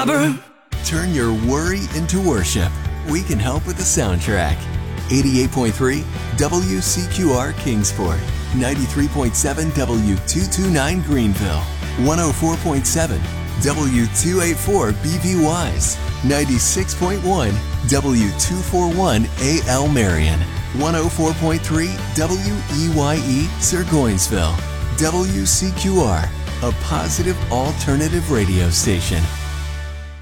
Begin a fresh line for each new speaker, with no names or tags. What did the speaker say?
robber.
Turn your worry into worship. We can help with the soundtrack. 88.3 WCQR Kingsport, 93.7 W229 Greenville, 104.7 W284 BV Wise, 96.1 W241 AL Marion, 104.3 WEYE Burgosville. WCQR, a positive alternative radio station.